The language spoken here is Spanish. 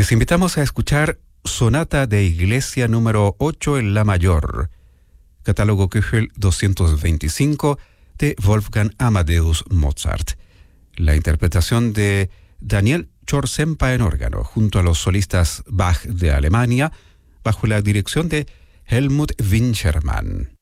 Les invitamos a escuchar Sonata de Iglesia número 8 en La mayor, catálogo Köchel 225 de Wolfgang Amadeus Mozart. La interpretación de Daniel Chorsempa en órgano, junto a los solistas Bach de Alemania, bajo la dirección de Helmut Winchermann.